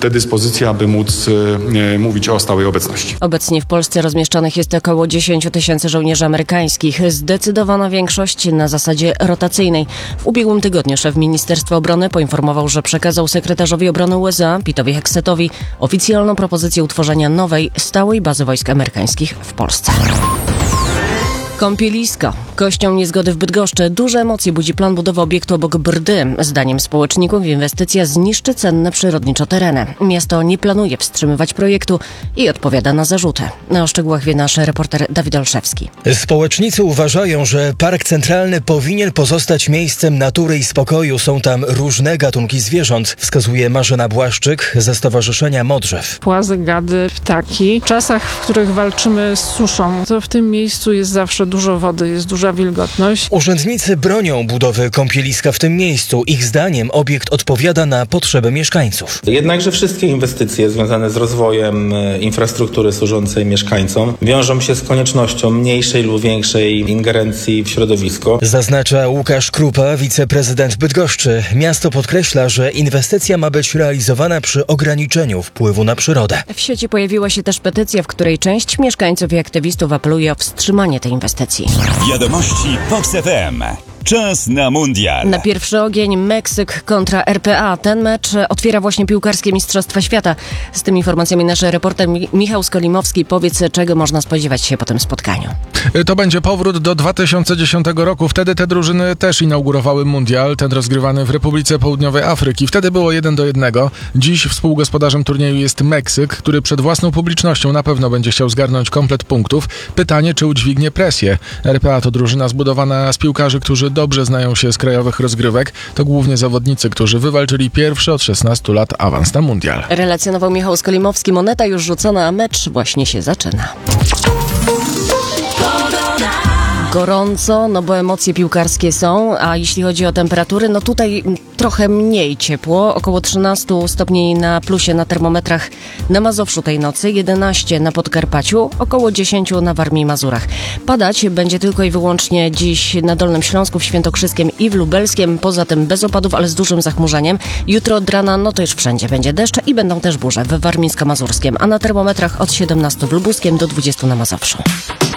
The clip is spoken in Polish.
te dyspozycje, aby móc mówić o stałej obecności. Obecnie w Polsce rozmieszczonych jest około 10 000 żołnierzy amerykańskich. Zdecydowana większość na zasadzie rotacyjnej. W ubiegłym tygodniu szef Ministerstwa Obrony poinformował, że przekazał sekretarzowi obrony USA, Pette'owi Hexetowi, oficjalną propozycję utworzenia nowej, stałej bazy wojsk amerykańskich w Polsce. Kąpielisko. Kością niezgody w Bydgoszczy. Duże emocje budzi plan budowy obiektu obok Brdy. Zdaniem społeczników inwestycja zniszczy cenne przyrodniczo tereny. Miasto nie planuje wstrzymywać projektu i odpowiada na zarzuty. O szczegółach wie nasz reporter Dawid Olszewski. Społecznicy uważają, że Park Centralny powinien pozostać miejscem natury i spokoju. Są tam różne gatunki zwierząt, wskazuje Marzena Błaszczyk ze Stowarzyszenia Modrzew. Płazy, gady, ptaki. W czasach, w których walczymy z suszą, to w tym miejscu jest zawsze dużo wody, jest duża wilgotność. Urzędnicy bronią budowy kąpieliska w tym miejscu. Ich zdaniem obiekt odpowiada na potrzeby mieszkańców. Jednakże wszystkie inwestycje związane z rozwojem infrastruktury służącej mieszkańcom wiążą się z koniecznością mniejszej lub większej ingerencji w środowisko. Zaznacza Łukasz Krupa, wiceprezydent Bydgoszczy. Miasto podkreśla, że inwestycja ma być realizowana przy ograniczeniu wpływu na przyrodę. W sieci pojawiła się też petycja, w której część mieszkańców i aktywistów apeluje o wstrzymanie tej inwestycji. Wiadomości Vox FM. Czas na mundial. Na pierwszy ogień Meksyk kontra RPA. Ten mecz otwiera właśnie piłkarskie Mistrzostwa Świata. Z tymi informacjami nasz reporter Michał Skolimowski. Powiedz, czego można spodziewać się po tym spotkaniu. To będzie powrót do 2010 roku. Wtedy te drużyny też inaugurowały mundial, ten rozgrywany w Republice Południowej Afryki. Wtedy było 1-1. Dziś współgospodarzem turnieju jest Meksyk, który przed własną publicznością na pewno będzie chciał zgarnąć komplet punktów. Pytanie, czy udźwignie presję. RPA to drużyna zbudowana z piłkarzy, którzy dobrze znają się z krajowych rozgrywek. To głównie zawodnicy, którzy wywalczyli pierwszy od 16 lat awans na mundial. Relacjonował Michał Skolimowski. Moneta już rzucona, a mecz właśnie się zaczyna. Gorąco, no bo emocje piłkarskie są, a jeśli chodzi o temperatury, no tutaj trochę mniej ciepło, około 13 stopni na plusie na termometrach na Mazowszu tej nocy, 11 na Podkarpaciu, około 10 na Warmii i Mazurach. Padać będzie tylko i wyłącznie dziś na Dolnym Śląsku, w Świętokrzyskiem i w Lubelskiem, poza tym bez opadów, ale z dużym zachmurzeniem. Jutro od rana, no to już wszędzie będzie deszcz i będą też burze w Warmińsko-Mazurskiem, a na termometrach od 17 w Lubuskiem do 20 na Mazowszu.